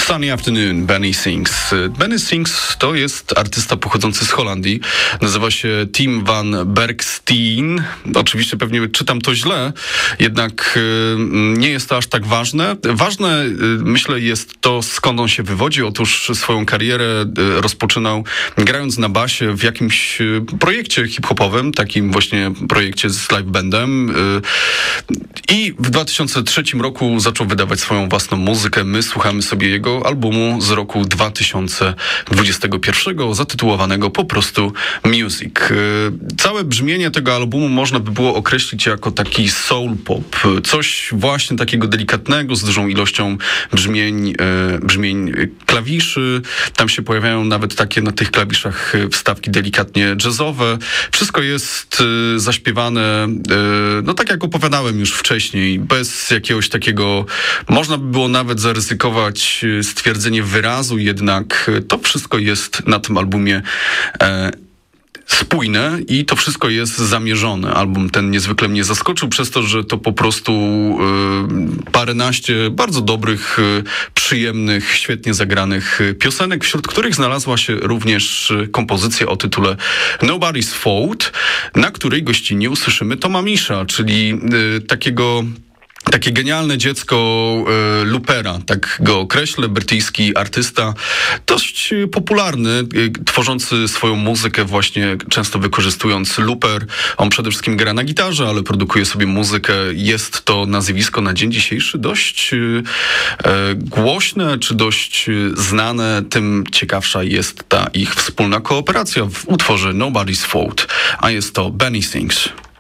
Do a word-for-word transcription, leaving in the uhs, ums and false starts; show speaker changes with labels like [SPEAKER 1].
[SPEAKER 1] Sunny Afternoon, Benny Sings. Benny Sings to jest artysta pochodzący z Holandii. Nazywa się Tim van Bergsteen. Oczywiście pewnie czytam to źle, jednak nie jest to aż tak ważne. Ważne, myślę, jest to, skąd on się wywodzi. Otóż swoją karierę rozpoczynał grając na basie w jakimś projekcie hip-hopowym, takim właśnie projekcie z live bandem. I w dwa tysiące trzecim roku zaczął wydawać swoją własną muzykę. My słuchamy sobie jego albumu z roku dwa tysiące dwudziestego pierwszego, zatytułowanego po prostu Music. Całe brzmienie tego albumu można by było określić jako taki soul pop. Coś właśnie takiego delikatnego, z dużą ilością brzmień, brzmień klawiszy. Tam się pojawiają nawet takie na tych klawiszach wstawki delikatnie jazzowe. Wszystko jest zaśpiewane, no tak jak opowiadałem już wcześniej, bez jakiegoś takiego, można by było nawet zaryzykować stwierdzenie wyrazu, jednak to wszystko jest na tym albumie e, spójne i to wszystko jest zamierzone. Album ten niezwykle mnie zaskoczył przez to, że to po prostu y, paręnaście bardzo dobrych, y, przyjemnych, świetnie zagranych piosenek, wśród których znalazła się również kompozycja o tytule Nobody's Fault, na której gościnnie usłyszymy Toma Misha, czyli y, takiego Takie genialne dziecko y, Loopera, tak go określę, brytyjski artysta, dość popularny, y, tworzący swoją muzykę właśnie często wykorzystując looper. On przede wszystkim gra na gitarze, ale produkuje sobie muzykę. Jest to nazwisko na dzień dzisiejszy dość y, y, głośne, czy dość znane, tym ciekawsza jest ta ich wspólna kooperacja w utworze Nobody's Fault, a jest to Benny Sings.